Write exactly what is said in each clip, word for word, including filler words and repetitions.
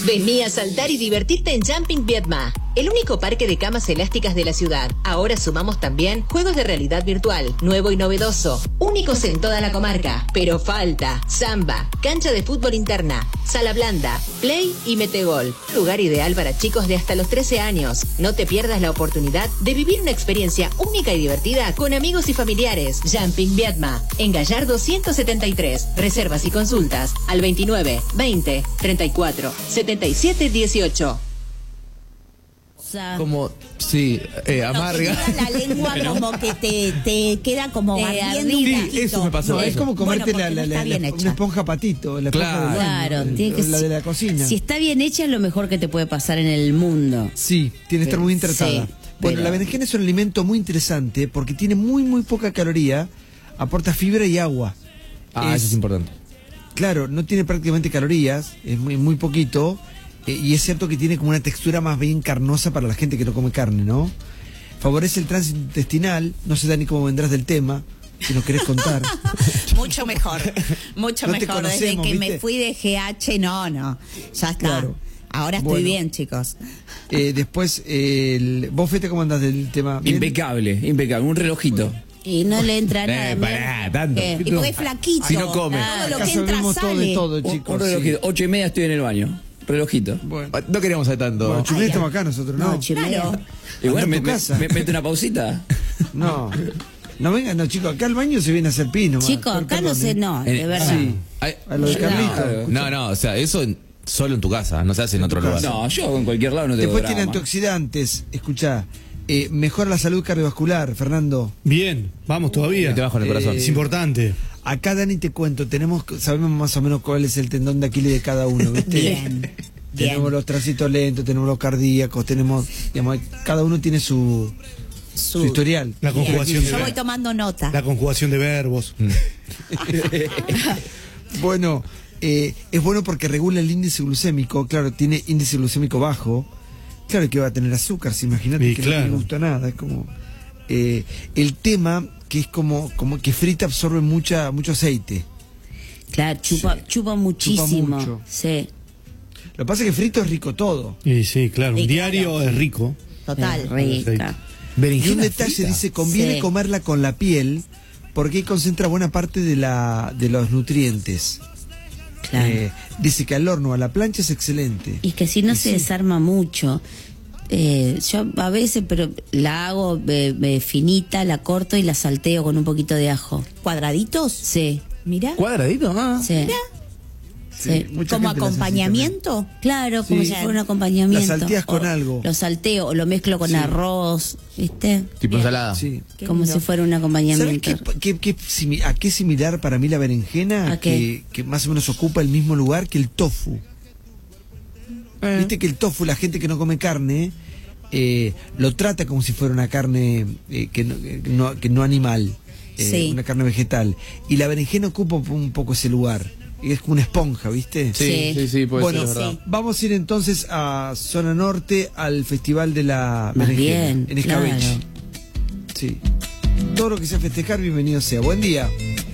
Vení a saltar y divertirte en Jumping Viedma, el único parque de camas elásticas de la ciudad. Ahora sumamos también juegos de realidad virtual, nuevo y novedoso, únicos en toda la comarca. Pero falta samba, cancha de fútbol interna, sala blanda, play y metegol. Lugar ideal para chicos de hasta los trece años. No te pierdas la oportunidad de vivir una experiencia única y divertida con amigos y familiares. Jumping Viedma, en Gallardo ciento setenta y tres. Reservas y consultas al veintinueve, veinte, treinta y cuatro, setenta y siete, dieciocho. Como, sí, eh, amarga. No, la lengua como que te, te queda como Te ardiendo un ardilla. poquito. Sí, eso me pasó. No, es como comerte Bueno, la, la, porque no la, está bien la- hecha. una esponja patito, la esponja Claro. del baño, Claro, el- tiene que la ser- de la cocina. Si está bien hecha es lo mejor que te puede pasar en el mundo. Sí, tiene que estar muy bien tratada. Sí, bueno, pero- la berenjena es un alimento muy interesante porque tiene muy, muy poca caloría, aporta fibra y agua. Ah, eso es importante. Claro, no tiene prácticamente calorías, es muy, muy poquito, eh, y es cierto que tiene como una textura más bien carnosa para la gente que no come carne, ¿no? Favorece el tránsito intestinal, no sé, Dani, cómo vendrás del tema, si nos querés contar. Mucho mejor, mucho No te mejor. Desde conocemos, que me ¿viste? fui de G H, no, no, ya está. Claro. Ahora estoy Bueno. bien, chicos. Eh, después, eh, el- vos, Fete, ¿cómo andás del tema? ¿Bien? Impecable, impecable. Un relojito. Y no le entra nada. Eh, pará, tanto. ¿Qué? Y porque es flaquito. Si no come. Todo lo Acá que entra sabemos todo sale. de todo, Un, chicos. un sí. relojito. Ocho y media estoy en el baño. Relojito. Bueno, Ah, No queríamos hacer tanto. bueno Chumel, estamos acá nosotros, ¿no? No, chimera. Claro. Y bueno, Anda a me, tu me, casa. me- mete una pausita. No, no vengan, no, chicos, acá al baño se viene a hacer pino. ma. Chicos, Per- acá no perdón, sé, ¿eh? no, En- de verdad. Sí, Ay, a lo de No, Carlito. No, no, o sea, eso en- solo en tu casa, no se hace en otro tu lugar. casa. No, yo en cualquier lado no tengo Después tiene drama. antioxidantes, escuchá, eh, mejora la salud cardiovascular, Fernando. Bien, vamos todavía. Te bajo en el corazón. Es importante. Acá, Dani, te cuento, tenemos, sabemos más o menos cuál es el tendón de Aquiles de cada uno, ¿viste? Bien, Tenemos bien. los tránsitos lentos, tenemos los cardíacos, tenemos, digamos, cada uno tiene su, su, Su- historial. La conjugación de Yo voy verbos. tomando nota. La conjugación de verbos. Bueno, eh, es bueno porque regula el índice glucémico, claro, tiene índice glucémico bajo, claro que va a tener azúcar, si imagínate Y que claro. no tiene gusto a nada, es como... eh, el tema que es como, como que frita absorbe mucha, mucho aceite. Claro, chupa, chupa muchísimo. mucho. Sí. Lo que pasa es que frito es rico todo. Y sí, claro. Sí, Un claro. diario es rico. Total. Es rica. Y un detalle dice, conviene Sí. comerla con la piel porque ahí concentra buena parte de, la, de los nutrientes. Claro. Eh, dice que al horno, a la plancha es excelente. Y que si no Y se sí. desarma mucho. Eh, yo a veces, pero la hago eh, eh, finita, la corto y la salteo con un poquito de ajo. ¿Cuadraditos? Sí, Mira. ¿Cuadradito? Ah. sí. Sí. mucha Como gente las hace acompañamiento. Claro, como Sí. si fuera un acompañamiento. La salteas con O algo. Lo salteo o lo mezclo con Sí. arroz, ¿viste? Tipo ensalada. Sí. Qué Como lindo. si fuera un ¿Sabes acompañamiento. qué, qué- qué simi- a qué similar para mí la berenjena? ¿A Que, qué? que más o menos ocupa el mismo lugar que el tofu. Eh. Viste que el tofu, la gente que no come carne, eh, lo trata como si fuera una carne eh, que, no, que no- que no animal, eh, Sí. una carne vegetal. Y la berenjena ocupa un poco ese lugar. Es como una esponja, ¿viste? Sí, Sí. sí, sí, puede Bueno, ser, es verdad. sí. vamos a ir entonces a Zona Norte al Festival de la Más Berenjena, bien, en Escabeche. claro. Sí. Todo lo que sea festejar, bienvenido sea. Buen día.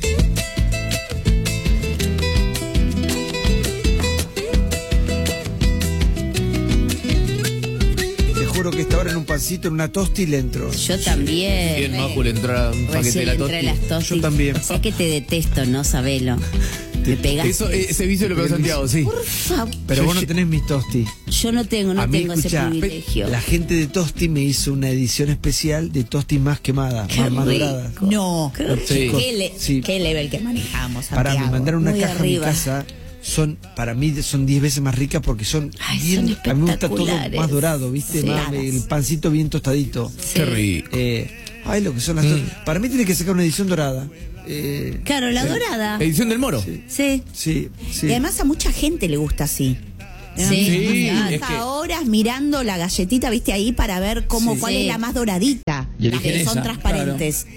Te juro que esta hora en un pancito, en una tosti le entro. Yo también. Bien, Majo, le entra un paquete de Recién la entré tosti. a las tosti. Yo también. O sea que te detesto, ¿no? Sabelo. Me pegaste. Eso, eh, ese vicio lo pegó Santiago, sí. Por favor. Pero Yo- vos no tenés mis tosti. Yo no tengo, no a mí, tengo escuchá, ese privilegio. la gente de Tosti me hizo una edición especial de Tosti más quemada, Qué más, más rico. dorada. No. Sí. ¿Qué, le- Sí. qué level que manejamos, Para Santiago? me mandaron una Muy caja arriba. a mi casa. Son, para mí son diez veces más ricas porque son Ay, bien, son a mí me gusta todo espectaculares. más dorado, ¿viste? Sí. Más, el pancito bien tostadito. Qué rico. Eh, ay, lo que son las Mm. tos- Para mí tiene que sacar una edición dorada. Eh, Claro, la dorada. Edición del Moro. Sí. Sí. sí, sí. Y además a mucha gente le gusta así. Sí. Sí, Hasta es que- horas mirando la galletita, viste ahí, para ver cómo Sí. cuál Sí. es la más doradita. Y Las que eligen son esa, transparentes.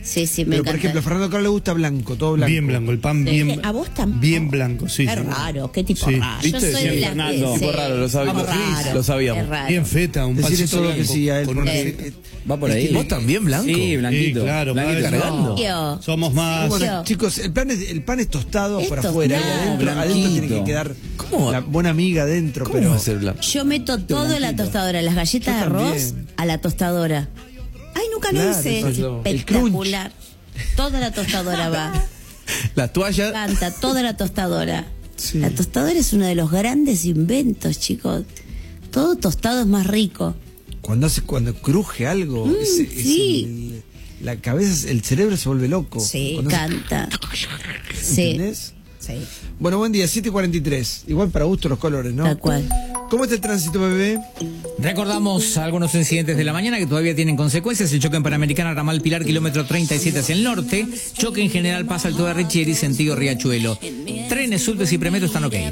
Sí, sí, me Pero, por encanta. ejemplo, a Fernando Carlos le gusta blanco, todo blanco. Bien blanco, el pan Sí. bien, ¿A vos tampoco? bien blanco, sí. Qué sí. raro, qué tipo Sí. raro. Yo ¿Viste? soy Bien, de la Fernando. que- Tipo raro, lo sabíamos. Raro. Lo sabíamos. Es raro. Bien feta, un Decirle pancito todo que blanco. sí a él. con porque- un- eh, Va por ahí. ¿Vos también blanco? Sí, blanquito. Sí, claro, Blanquito para eso- cargando. Yo. Somos más. Bueno, Yo. chicos, el pan es, el pan es tostado Es por afuera. y tostado. adentro, adentro tiene que Blanquito. quedar ¿Cómo? la buena amiga adentro. ¿Cómo pero va a ser blanco? Yo meto todo en la tostadora, las galletas Yo de arroz también. a la tostadora. Ay, nunca lo Claro, hice. eso- el Espectacular. Toda la tostadora va. Las toallas. Canta, toda la tostadora. Sí. La tostadora es uno de los grandes inventos, chicos. Todo tostado es más rico. Cuando hace, cuando cruje algo, Mm, ese- ese- sí. el- la cabeza, el cerebro se vuelve loco. Sí, Cuando hace- Canta. Sí, ¿Entendés? Sí. Bueno, buen día, siete y cuarenta y tres. Igual para gusto los colores, ¿no? tal cual. ¿Cómo está el tránsito, bebé? Recordamos algunos incidentes de la mañana que todavía tienen consecuencias. El choque en Panamericana Ramal Pilar, kilómetro treinta y siete hacia el norte. Choque en general pasa Alto de Richieri, sentido Riachuelo. Trenes, subtes y premetro están ok.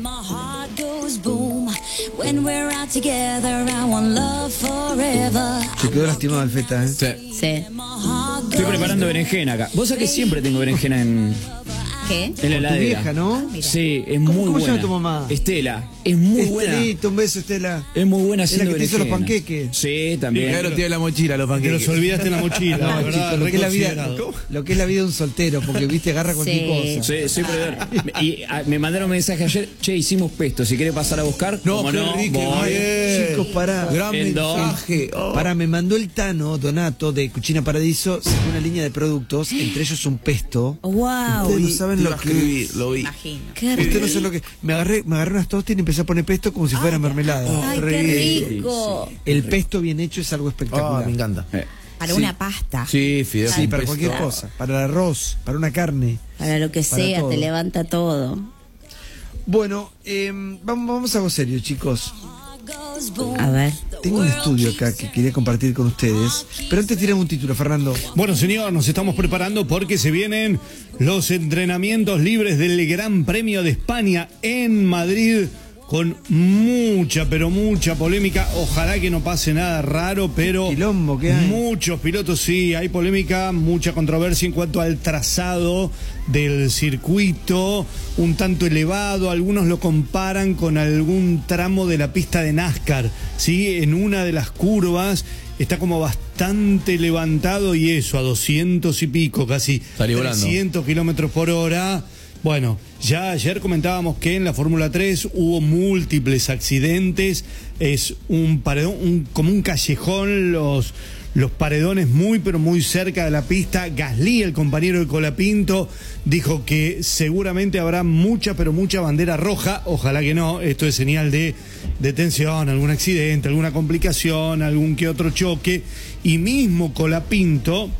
Se quedó lastimado el feta, ¿eh? Sí. Sí. Estoy preparando berenjena acá. Vos sabés que siempre tengo berenjena en, ¿Qué? en la Tu heladera. vieja, ¿no? Sí, es ¿Cómo- muy cómo se llama buena. tu mamá? Estela. Es muy buena. Estelita, un beso, Estela. Es muy buena Es la haciendo que te hizo los berenjena. panqueques. Sí, también. Claro, tiene la mochila, los Te panqueques. los olvidaste en la mochila, No, la verdad, chicos, lo que, es la vida, reconsiderado. lo que es la vida de un soltero, porque viste, agarra cualquier Sí. cosa. Sí, soy proveedor. Y a- me mandaron un mensaje ayer, che, hicimos pesto, si querés pasar a buscar, No, como qué no, rico, voy. bien. Chicos, pará. Gran En dos. mensaje. Oh. Pará, me mandó el Tano Donato de Cucina Paradiso, sacó una línea de productos, entre ellos un pesto. Wow. Ustedes no Uy, saben te lo iba a que... escribir, lo vi. Imagino. Qué Ustedes no rico. saben lo que... Me agarré, me agarré unas tostas y empecé a poner pesto como si fuera mermelada. Ay, qué rico. El pesto bien hecho es algo espectacular. Ah, me encanta. Eh, Para Sí. una pasta. Sí, fideos. Sí, con para pesto. cualquier cosa. Para el arroz, para una carne. Para lo que Para sea, todo. te levanta todo. Bueno, eh, vamos, vamos a algo serio, chicos. A ver. Tengo un estudio acá que quería compartir con ustedes. Pero antes tirame un título, Fernando. Bueno, señor, nos estamos preparando porque se vienen los entrenamientos libres del Gran Premio de España en Madrid con mucha, pero mucha polémica. Ojalá que no pase nada raro, pero Quilombo que hay. muchos pilotos, sí, hay polémica, mucha controversia en cuanto al trazado del circuito, un tanto elevado. Algunos lo comparan con algún tramo de la pista de NASCAR, ¿sí? En una de las curvas está como bastante levantado y eso, a doscientos y pico, casi Salió volando. trescientos kilómetros por hora. Bueno, ya ayer comentábamos que en la Fórmula tres hubo múltiples accidentes, es un paredón, un, como un callejón, los, los paredones muy pero muy cerca de la pista. Gasly, el compañero de Colapinto, dijo que seguramente habrá mucha pero mucha bandera roja, ojalá que no, esto es señal de detención, algún accidente, alguna complicación, algún que otro choque, y mismo Colapinto,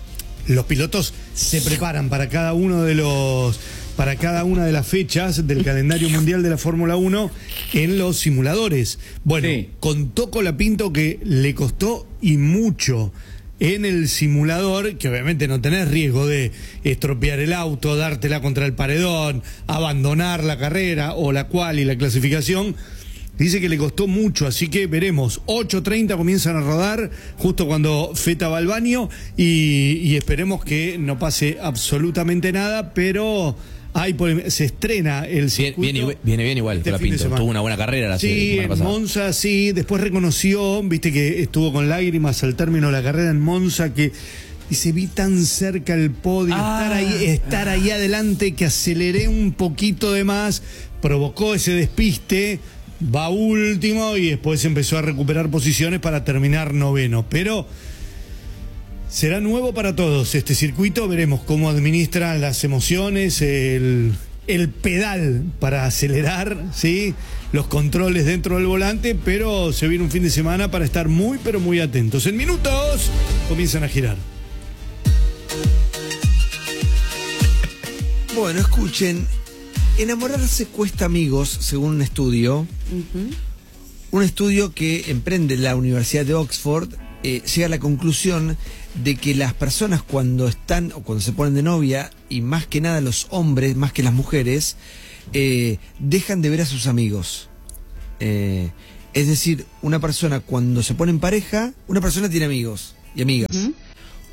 los pilotos se preparan para cada uno de los para cada una de las fechas del calendario mundial de la Fórmula uno en los simuladores. Bueno, Sí. contó Colapinto que le costó y mucho en el simulador, que obviamente no tenés riesgo de estropear el auto, dártela contra el paredón, abandonar la carrera o la cual y la clasificación. Dice que le costó mucho, así que veremos. ocho treinta comienzan a rodar, justo cuando Feta va al baño, y, y esperemos que no pase absolutamente nada, pero hay polem- se estrena el Bien, circuito. viene, igual- viene bien igual, este con la fin de Pinto. semana. Tuvo una buena carrera la Sí, semana en pasada. Monza, sí. Después reconoció, viste que estuvo con lágrimas al término de la carrera en Monza, que dice, vi tan cerca el podio, Ah. estar ahí, estar ahí adelante, que aceleré un poquito de más, provocó ese despiste, va último y después empezó a recuperar posiciones para terminar noveno. Pero será nuevo para todos este circuito, veremos cómo administran las emociones, el, el pedal para acelerar, ¿sí? Los controles dentro del volante, pero se viene un fin de semana para estar muy, pero muy atentos. En minutos comienzan a girar. Bueno, escuchen. Enamorarse cuesta, amigos, según un estudio. Un estudio que emprende la Universidad de Oxford eh, llega a la conclusión de que las personas cuando están o cuando se ponen de novia, y más que nada los hombres, más que las mujeres, eh, dejan de ver a sus amigos. Eh, es decir, una persona cuando se pone en pareja, una persona tiene amigos y amigas.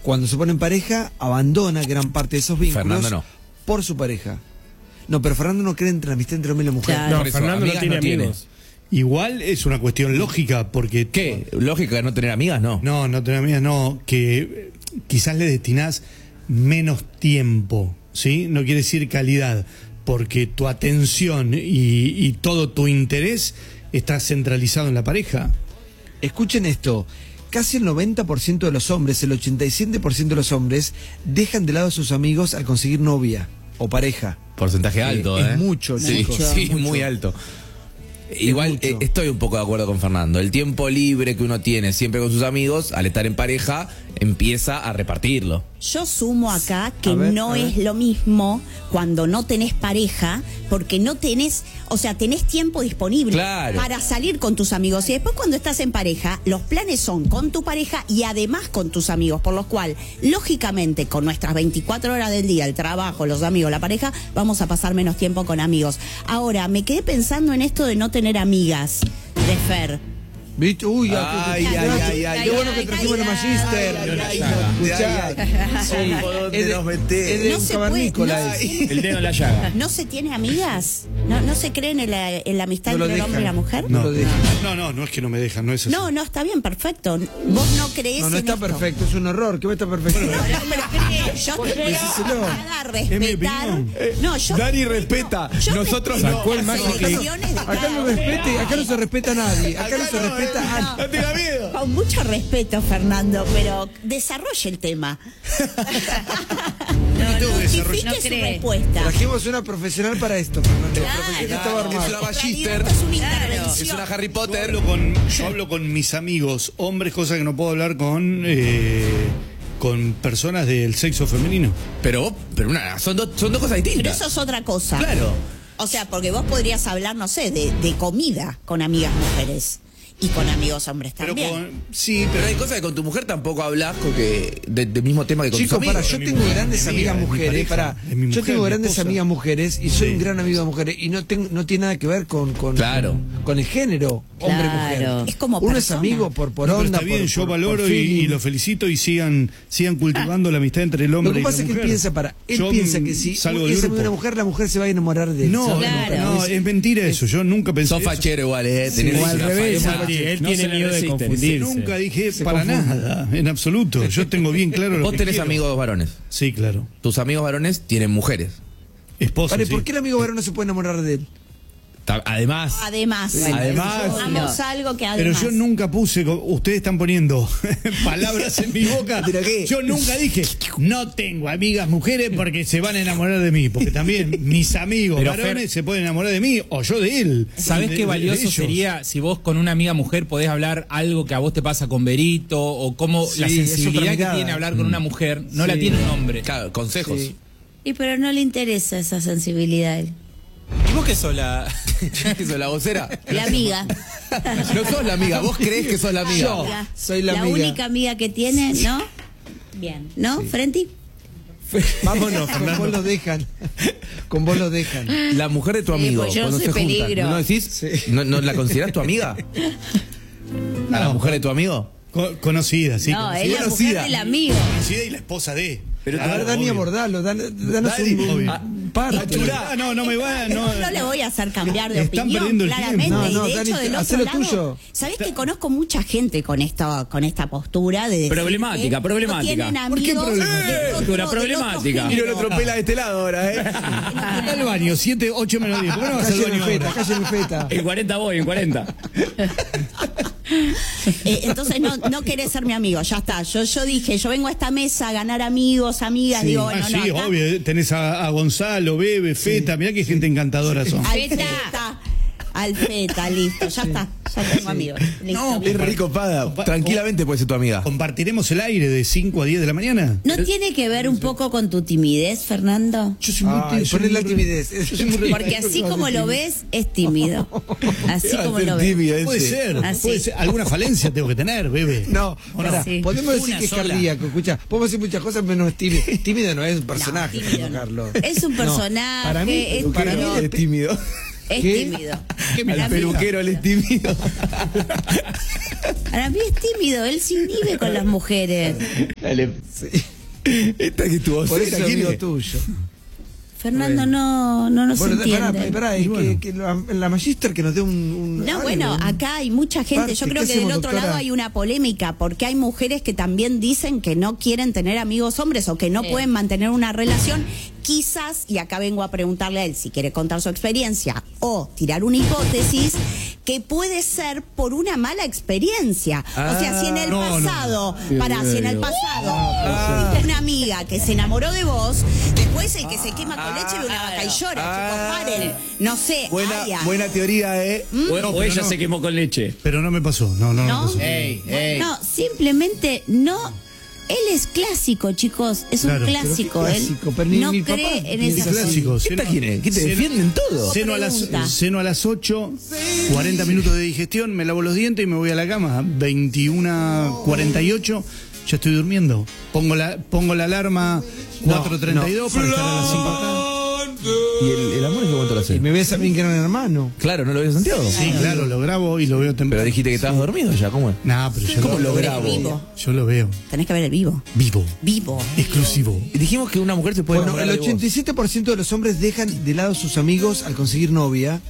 cuando se pone en pareja, abandona gran parte de esos vínculos Fernando no. por su pareja. No, pero Fernando no cree entre la amistad entre hombre y la mujer. Claro. No, Por eso, Fernando no amigas tiene no tiene. amigos. Igual es una cuestión lógica, porque... ¿Qué? ¿Lógica no tener amigas? No. No, no tener amigas, no, que eh, quizás le destinás menos tiempo, ¿sí? No quiere decir calidad, porque tu atención y, y todo tu interés está centralizado en la pareja. Escuchen esto. Casi el noventa por ciento de los hombres, el ochenta y siete por ciento de los hombres, dejan de lado a sus amigos al conseguir novia o pareja. Porcentaje alto, es ¿eh? mucho, Sí, chicos, sí, mucho. muy alto. Igual mucho. eh, estoy un poco de acuerdo con Fernando. El tiempo libre que uno tiene siempre con sus amigos, al estar en pareja, empieza a repartirlo. Yo sumo acá que A ver, no a ver. es lo mismo cuando no tenés pareja, porque no tenés, o sea, tenés tiempo disponible Claro. para salir con tus amigos. Y después cuando estás en pareja, los planes son con tu pareja y además con tus amigos, por lo cual, lógicamente, con nuestras veinticuatro horas del día, el trabajo, los amigos, la pareja, vamos a pasar menos tiempo con amigos. Ahora, me quedé pensando en esto de no tener amigas, de Fer. ¿Viste? Uy, Ay, qué, ay, ay, ay, qué ay, bueno que ay, trajimos ay, el Magister. ay, ay, Escuchá. Sí, ¿Dónde es de- nos metés? es de No un se cavernícola. puede, no es. El dedo en la llaga. ¿No se tiene amigas? ¿No, no se creen en la, en la amistad No lo entre el hombre y la dejan. mujer? No lo dejan. No, no, no es que no me dejan, no es así. No, no, está bien, perfecto. Vos no creés No, no en está esto. perfecto, es un error. ¿Qué va a estar perfecto? No, pero yo te decíselo. a Es mi respetar. opinión. No, yo Dani respeta, yo nosotros respeto no. Sacó el las Magic elecciones de Acá cada no uno. respete, acá no se respeta a nadie. Acá no se respeta a nadie. No tenga miedo. Con mucho respeto, Fernando, pero desarrolle el tema. No, tengo que desarrollar. Justifique No su cree. respuesta. Trajimos una profesional para esto, Fernando. Claro, Esto estaba armado. Es una en realidad Magister. esto es una Claro. intervención. Es una Harry Yo Potter. hablo, con, yo hablo con mis amigos hombres, cosa que no puedo hablar con eh, con personas del sexo femenino. Pero vos, pero una, son, dos son dos cosas Pero distintas. eso es otra cosa. Claro. O sea, porque vos podrías hablar, no sé, de, de comida con amigas mujeres y con amigos hombres Pero también. con, sí, Pero pero hay cosas que con tu mujer tampoco hablas con que, de- del mismo tema que con Chicos, tus para, amigos. yo mi tengo mujer, grandes mi amiga, amigas es mi mujeres, pareja, para, es mi yo mujer, tengo mi grandes esposa. amigas mujeres y soy Sí. un gran amigo de mujeres y no tengo, no tiene nada que ver con, con, Claro. con, con el género, hombre-mujer. Claro. Es como Uno es persona. amigo por, por No, pero onda, está bien, por, yo por- valoro por y, feeling. y lo felicito y sigan sigan cultivando la amistad entre el hombre Lo que y la pasa es que él mujer. piensa para, él Yo, piensa mm, que si salgo es del amigo de una grupo. mujer, la mujer se va a enamorar de él. No, ¿sabes? Claro. no, es mentira eso. Yo nunca pensé Sos eso. fachero igual, eh. Sí, Tenés o al una revés, facha. Santi, él No tiene se le miedo de resiste, confundirse. Nunca dije Se para confunde. nada, en absoluto. Yo tengo bien claro lo Vos que tenés quiero. amigos varones. Sí, claro. Tus amigos varones tienen mujeres. Esposa, Vale, sí. ¿por qué el amigo varón no se puede enamorar de él? Ta- Además, Además, Además, hagamos no. algo que Pero además. yo nunca puse, co- ustedes están poniendo palabras en mi boca. ¿Pero qué? Yo nunca dije, no tengo amigas mujeres porque se van a enamorar de mí. Porque también mis amigos Pero, varones Fer, se pueden enamorar de mí o yo de él. ¿Sabés De- qué de- valioso de ellos. sería si vos con una amiga mujer podés hablar algo que a vos te pasa con Berito o cómo Sí, la es otra sensibilidad que mirada. tiene hablar con una mujer no la Sí. tiene un hombre? claro, consejos. Sí. Y pero no le interesa esa sensibilidad a él. ¿Y vos qué sos la...? ¿Sos la vocera? La amiga. No sos la amiga, vos creés que sos la amiga. Yo. soy la amiga. única amiga que tiene, ¿no? Bien. ¿No, Frenti? Vámonos, Con vos lo dejan. Con vos lo dejan. La mujer de tu Sí, amigo, pues yo cuando soy se juntan, peligro. ¿no decís? Sí. ¿No, no la considerás tu amiga? ¿A la No. mujer de tu amigo? Co- conocida, sí. No, conocida. es la mujer Conocida. del amigo. Conocida y la esposa de. Pero A ver, Dani, obvio. abordalo. dan- Danos Dani, un, un obvio. parte. Ah, no, no me va, no. No le voy a hacer cambiar de Están opinión, perdiendo el claramente. tiempo. No, no, y de Dani, hecho, del hacé otro lo lado, tuyo. ¿sabés que conozco mucha gente con esto, con esta postura de decir Problemática, que problemática. No tienen ¿Por qué amigos problemática? de otro- Una del otro problemática. género. Y lo atropela de este lado ahora, ¿eh? Anda al baño, siete, ocho menos diez. ¿Por qué no vas al Calle baño mi feta, ahora? calle mi feta. En cuarenta voy, en cuarenta. Eh, entonces no, no querés ser mi amigo, ya está. Yo, yo dije, yo vengo a esta mesa a ganar amigos, amigas, digo, bueno, Ah, no, sí, acá- obvio. Tenés a, a Gonzalo, Bebe, Feta. Mirá qué gente encantadora son. Al Feta. feta, al feta, listo, ya está, ya tengo amigos. Listo. No, Es rico, pada. Tranquilamente puede ser tu amiga. ¿Compartiremos el aire de cinco a diez de la mañana? ¿No tiene que ver un poco con tu timidez, Fernando? Yo soy muy Ay, tímido, soy ponle la muy- timidez. Yo soy muy Porque así como lo ves, es tímido. Así como lo ves. Puede ser, Así. puede ser. Alguna falencia tengo que tener, Bebe. No, ¿O pará, Sí. podemos decir Una que es sola. cardíaco, escucha, podemos decir muchas cosas menos tímido. Tímido no es un personaje, tímido no. Carlos. Es un No, personaje. para mí, es- para mí pero- es tímido. Es ¿Qué? tímido. Al peluquero él es tímido. Para mí es tímido, él se inhibe con las mujeres. Dale. Esta que estuvo Por cera, eso ¿quién amigo es? tuyo. Fernando no, no nos Bueno, entiende. pará, pará, Y es bueno. que, que la, la Magister que nos dé un, un- No, algo, bueno, un- acá hay mucha gente. parte. Yo creo ¿Qué que del hacemos, otro doctora? lado hay una polémica, porque hay mujeres que también dicen que no quieren tener amigos hombres o que no Sí. pueden mantener una relación. Quizás, y acá vengo a preguntarle a él si quiere contar su experiencia o tirar una hipótesis, que puede ser por una mala experiencia. o sea, si en el no, no. pasado, pará, si en el pasado tuviste una amiga que se enamoró de vos, después el que se quema con leche ve una vaca y llora, chicos, paren. No sé, Buena, Aya. buena teoría, ¿eh? O, o pero ella no. se quemó con leche. Pero no me pasó, no, no, no, ¿No? me pasó. Ey, ey. No, simplemente no. Él es clásico, chicos. Es Claro. un Pero qué clásico. clásico, Él pero ni no mi cree papá en piensa esas así. Clásico. ¿Esta quién es? ¿Quién te Ceno- defienden todo? Ceno a, las, Pregunta. ceno a las ocho, cuarenta minutos de digestión, me lavo los dientes y me voy a la cama. veintiuno cuarenta y ocho, ya estoy durmiendo. Pongo la, pongo la alarma cuatro treinta y dos para estar a las cinco acá. ¿Y el, el amor en qué momento lo Y hace? me ves a mí que era un hermano. Claro, ¿no lo había Santiago? Sí, claro, lo grabo y lo veo temprano. Pero dijiste que estabas dormido ya, ¿cómo es? Nah, pero yo ¿Cómo lo veo. grabo? Vivo. Yo lo veo. Tenés que ver el vivo. Vivo. Vivo. Exclusivo. Y dijimos que una mujer se puede Bueno, enamorar el de vos. ochenta y siete por ciento de los hombres dejan de lado a sus amigos al conseguir novia.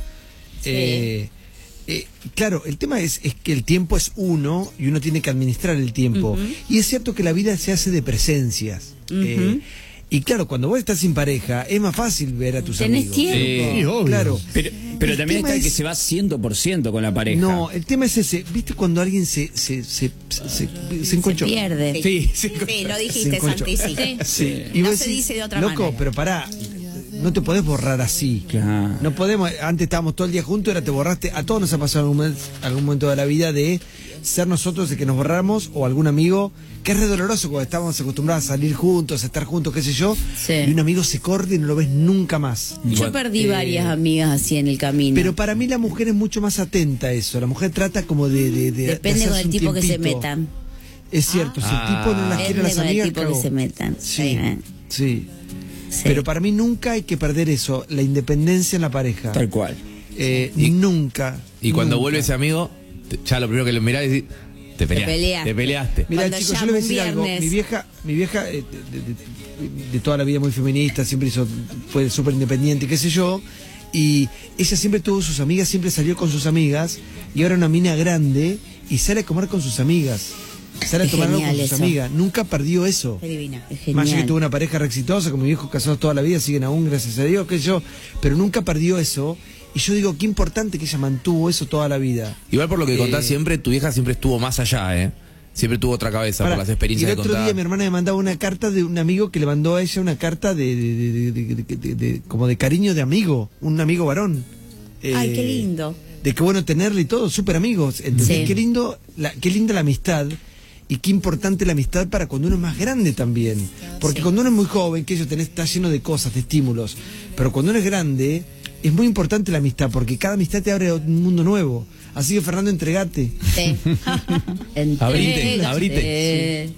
Eh, eh, claro, el tema es, es que el tiempo es uno y uno tiene que administrar el tiempo. Y es cierto que la vida se hace de presencias. Eh, y claro, cuando vos estás sin pareja, es más fácil ver a tus Tenés amigos. tiempo. Sí, obvio. Claro. Pero, pero El también tema está el que es- se va cien por ciento con la pareja. No, el tema es ese. ¿Viste cuando alguien se, se, se, se, se, se enconchó? Se pierde. Sí, sí. Sí, lo Se dijiste, enconchó. Santi, sí. Sí. No vos se decís, dice de otra loco, manera. pero pará, no te podés borrar así. Claro. No podemos, antes estábamos todo el día juntos, ahora te borraste. A todos nos ha pasado algún, momento- algún momento de la vida de ser nosotros el que nos borramos o algún amigo, que es re doloroso cuando estábamos acostumbrados a salir juntos, a estar juntos, qué sé yo, Sí. y un amigo se corta y no lo ves nunca más. Yo perdí varias amigas así en el camino. Pero para mí la mujer es mucho más atenta a eso. La mujer trata como de... de, de Depende de con hacerse el un tipo que se tiempito. metan. Es cierto, si el tipo no las quiere a Depende las con el amigas, tipo que cagó. se metan. Sí, Eh, sí. sí. Pero para mí nunca hay que perder eso, la independencia en la pareja. Tal cual. Eh, nunca. Y cuando nunca. vuelve ese amigo, te- ya lo primero que le mirás es decir, te peleaste. peleaste. Te peleaste. Mira, Cuando chicos, yo llamo les voy a decir un algo. viernes. Mi vieja, mi vieja eh, de, de- de- de toda la vida muy feminista, siempre hizo, fue súper independiente, qué sé yo. Y ella siempre tuvo sus amigas, siempre salió con sus amigas. Y ahora una mina grande y sale a comer con sus amigas. Sale a Es tomar algo con genial sus eso. amigas. Nunca perdió eso. Qué divina. Es genial. Más allá que tuvo una pareja re exitosa, con mi viejo casados toda la vida, siguen aún, gracias a Dios, qué sé yo. Pero nunca perdió eso. Y yo digo, qué importante que ella mantuvo eso toda la vida. Igual por lo que Eh, contás siempre, tu vieja siempre estuvo más allá, ¿eh? Siempre tuvo otra cabeza Pará, por las experiencias y el que otro contaba. día mi hermana me mandaba una carta de un amigo que le mandó a ella una carta de, de- de- de- de- de- de- como de cariño de amigo, un amigo varón. Ay, Eh, qué lindo. De qué bueno tenerle y todo, súper amigos. ¿Entendés? Sí. Qué lindo, la, qué linda la amistad y qué importante la amistad para cuando uno es más grande también. Porque cuando uno es muy joven, que ellos tenés, está lleno de cosas, de estímulos. Pero cuando uno es grande, es muy importante la amistad, porque cada amistad te abre un mundo nuevo. Así que Fernando, entregate. Sí. Abrite, abrite. Eh,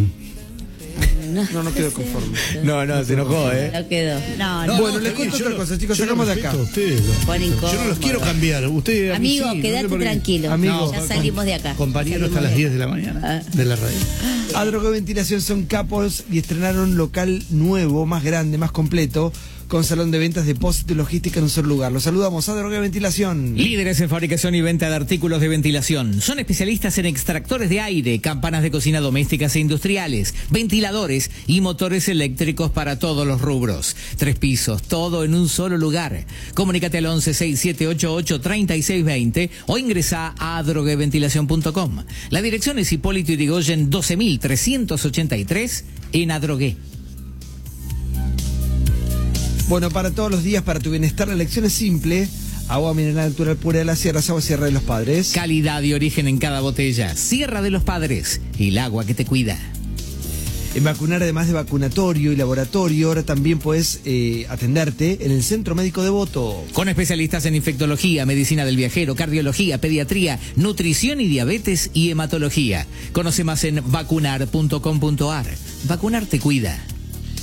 No, no quedo conforme. No, no, se enojó, ¿eh? No quedó. No, no. Bueno, les cuento otra cosa, chicos, yo lo sacamos de acá. respeto a ustedes. Ponen Yo no los cómodo. quiero cambiar. Ustedes, a mí Amigo, sí, no quédate sé por qué. tranquilo. Amigo. Ya salimos de acá. Compañero Salimos hasta las de- diez de la mañana Ah. de la radio. Adrogoventilación son capos y estrenaron local nuevo, más grande, más completo, con salón de ventas, depósito y logística en un solo lugar. Los saludamos, Adrogoventilación. Líderes en fabricación y venta de artículos de ventilación. Son especialistas en extractores de aire, campanas de cocina domésticas e industriales, ventiladores y motores eléctricos para todos los rubros. Tres pisos, todo en un solo lugar. Comunícate al once seis siete ocho ocho tres seis dos cero o ingresa a adrogueventilación punto com. La dirección es Hipólito Yrigoyen doce mil trescientos ochenta y tres en Adrogué. Bueno, para todos los días, para tu bienestar, la elección es simple. Agua mineral natural pura de la Sierra, Agua Sierra de los Padres. Calidad y origen en cada botella. Sierra de los Padres, el agua que te cuida. En vacunar, además de vacunatorio y laboratorio, ahora también puedes eh, atenderte en el Centro Médico Devoto. Con especialistas en infectología, medicina del viajero, cardiología, pediatría, nutrición y diabetes y hematología. Conoce más en vacunar punto com punto ar. Vacunar te cuida.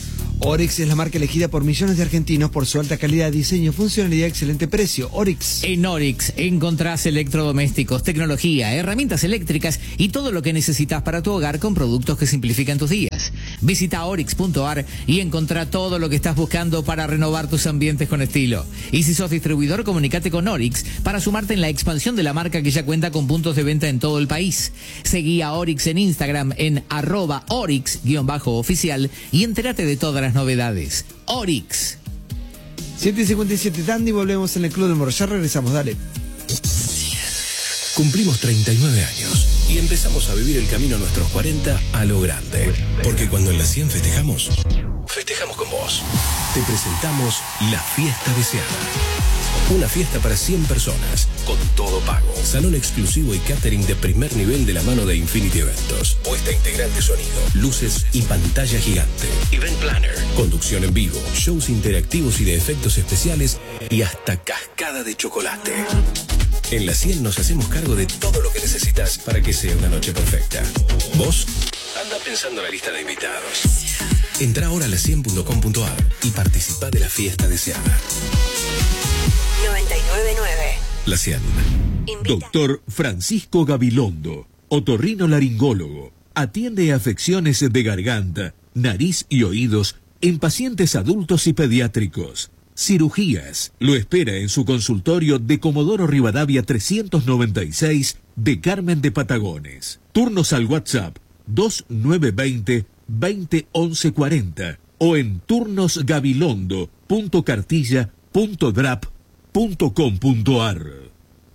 Oryx es la marca elegida por millones de argentinos por su alta calidad, diseño, funcionalidad y excelente precio. Oryx. En Oryx encontrás electrodomésticos, tecnología, herramientas eléctricas y todo lo que necesitas para tu hogar con productos que simplifican tus días. Visita oryx punto a r y encontrá todo lo que estás buscando para renovar tus ambientes con estilo. Y si sos distribuidor, comunicate con Oryx para sumarte en la expansión de la marca que ya cuenta con puntos de venta en todo el país. Seguí a Oryx en Instagram en arroba oryx-oficial y entérate de todas las novedades. Oryx. siete y cincuenta y siete, Tandy, volvemos en el Club del Morro. Ya regresamos, dale. Cumplimos treinta y nueve años y empezamos a vivir el camino a nuestros cuarenta a lo grande. Porque cuando en la cien festejamos, festejamos con vos. Te presentamos la fiesta deseada. Una fiesta para cien personas, con todo pago. Salón exclusivo y catering de primer nivel de la mano de Infinity Eventos. Puesta integral de sonido, luces y pantalla gigante. Event Planner, conducción en vivo, shows interactivos y de efectos especiales y hasta cascada de chocolate. En la cien nos hacemos cargo de todo lo que necesitas para que sea una noche perfecta. ¿Vos? Anda pensando en la lista de invitados. Entra ahora a la cien punto com punto a r y participa de la fiesta deseada. noventa y nueve punto nueve. La cien. Doctor Francisco Gabilondo, otorrinolaringólogo. Atiende afecciones de garganta, nariz y oídos en pacientes adultos y pediátricos. Cirugías. Lo espera en su consultorio de Comodoro Rivadavia trescientos noventa y seis de Carmen de Patagones. Turnos al WhatsApp dos nueve dos cero, veinte once cuarenta o en turnosgabilondo punto cartilla punto drap punto com punto a r.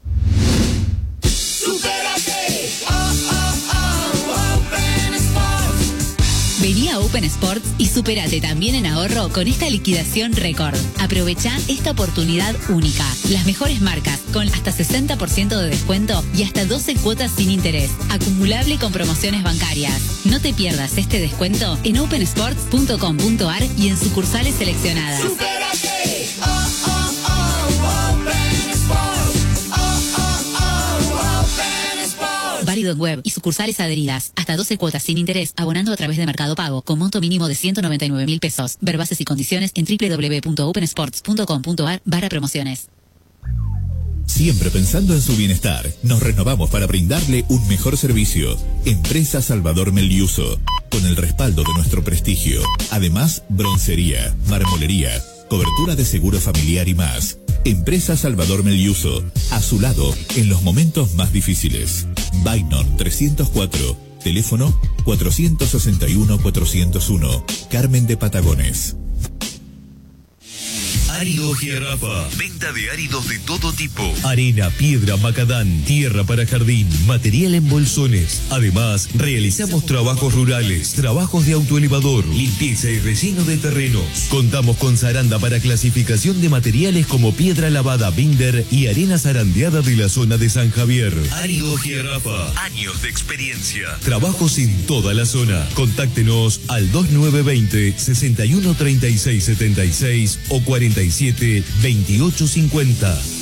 Vení a Open Sports y supérate también en ahorro con esta liquidación récord. Aprovecha esta oportunidad única. Las mejores marcas con hasta sesenta por ciento de descuento y hasta doce cuotas sin interés. Acumulable con promociones bancarias. No te pierdas este descuento en open sports punto com punto a r y en sucursales seleccionadas. ¡Supérate! Oh, oh, oh, Open Sports. Oh, oh, oh, Open Sports. Válido en web y sucursales adheridas. Hasta doce cuotas sin interés, abonando a través de Mercado Pago, con monto mínimo de ciento noventa y nueve mil pesos. Ver bases y condiciones en doble u doble u doble u punto open sports punto com punto a r barra promociones. Siempre pensando en su bienestar, nos renovamos para brindarle un mejor servicio. Empresa Salvador Meliuso, con el respaldo de nuestro prestigio. Además, broncería, marmolería, cobertura de seguro familiar y más. Empresa Salvador Meliuso, a su lado en los momentos más difíciles. Bainon trescientos cuatro, teléfono cuatrocientos sesenta y uno cuatrocientos uno, Carmen de Patagones. Árido Jirafa. Venta de áridos de todo tipo. Arena, piedra, macadán, tierra para jardín, material en bolsones. Además, realizamos trabajos rurales, trabajos de autoelevador, limpieza y relleno de terrenos. Contamos con zaranda para clasificación de materiales como piedra lavada Binder y arena zarandeada de la zona de San Javier. Árido Jirafa. Años de experiencia. Trabajos en toda la zona. Contáctenos al dos nueve dos cero, sesenta y uno treinta y seis setenta y seis o cuarenta y siete veintiocho cincuenta.